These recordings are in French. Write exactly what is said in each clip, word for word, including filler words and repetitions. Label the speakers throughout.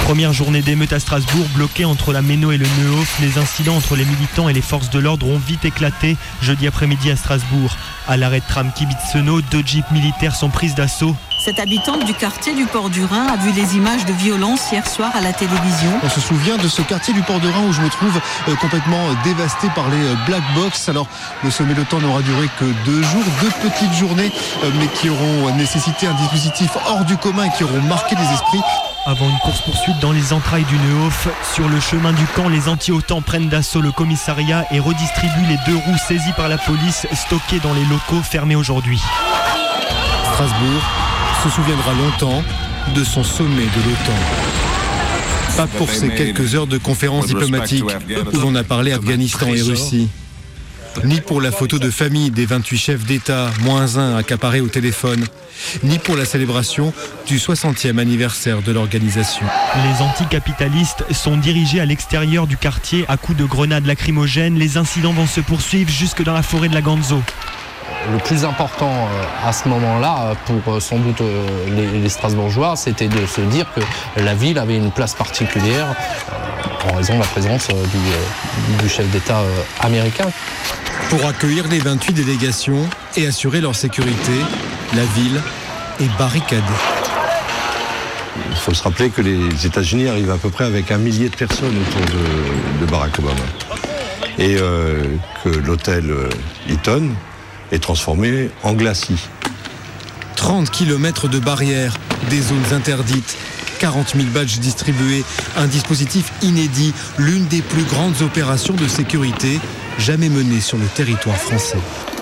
Speaker 1: Première journée d'émeute à Strasbourg, bloquée entre la Méno et le Neuhof. Les incidents entre les militants et les forces de l'ordre ont vite éclaté jeudi après-midi à Strasbourg. À l'arrêt de tram Kibitz-Seno, deux jeeps militaires sont prises d'assaut.
Speaker 2: Cette habitante du quartier du Port du Rhin a vu les images de violence hier soir à la télévision.
Speaker 3: On se souvient de ce quartier du Port du Rhin où je me trouve euh, complètement dévasté par les euh, Black Box. Alors le sommet de temps n'aura duré que deux jours, deux petites journées, euh, mais qui auront nécessité un dispositif hors du commun et qui auront marqué les esprits.
Speaker 1: Avant une course-poursuite dans les entrailles du Neuhof, sur le chemin du camp, les anti-OTAN prennent d'assaut le commissariat et redistribuent les deux roues saisies par la police, stockées dans les locaux fermés aujourd'hui.
Speaker 3: Strasbourg se souviendra longtemps de son sommet de l'OTAN. Pas pour ces quelques heures de conférences diplomatiques où l'on a parlé Afghanistan et Russie, ni pour la photo de famille des vingt-huit chefs d'État, moins un accaparés au téléphone, ni pour la célébration du soixantième anniversaire de l'organisation.
Speaker 1: Les anticapitalistes sont dirigés à l'extérieur du quartier à coups de grenades lacrymogènes. Les incidents vont se poursuivre jusque dans la forêt de la Ganzo.
Speaker 4: Le plus important à ce moment-là, pour sans doute les Strasbourgeois, c'était de se dire que la ville avait une place particulière en raison de la présence du, du chef d'État américain.
Speaker 3: Pour accueillir les vingt-huit délégations et assurer leur sécurité, la ville est barricadée.
Speaker 5: Il faut se rappeler que les États-Unis arrivent à peu près avec un millier de personnes autour de, de Barack Obama. Et euh, que l'hôtel Hilton est transformé en glacis.
Speaker 3: trente kilomètres de barrières, des zones interdites, quarante mille badges distribués, un dispositif inédit, l'une des plus grandes opérations de sécurité jamais menée sur le territoire français.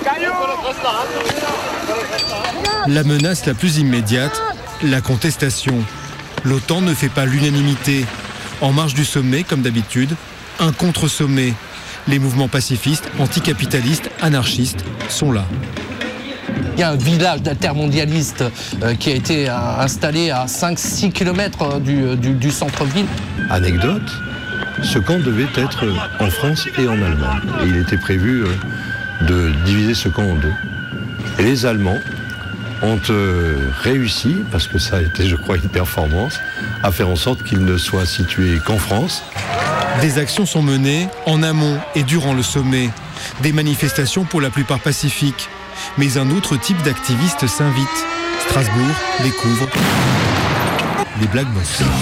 Speaker 3: La menace la plus immédiate, la contestation. L'OTAN ne fait pas l'unanimité. En marge du sommet, comme d'habitude, un contre-sommet. Les mouvements pacifistes, anticapitalistes, anarchistes sont là.
Speaker 4: Il y a un village d'intermondialistes euh, qui a été euh, installé à cinq six kilomètres du, du, du centre-ville.
Speaker 5: Anecdote, ce camp devait être en France et en Allemagne. Et il était prévu euh, de diviser ce camp en deux. Et les Allemands ont euh, réussi, parce que ça a été, je crois, une performance, à faire en sorte qu'il ne soit situé qu'en France.
Speaker 3: Des actions sont menées en amont et durant le sommet. Des manifestations pour la plupart pacifiques. Mais un autre type d'activiste s'invite. Strasbourg découvre les Black Box.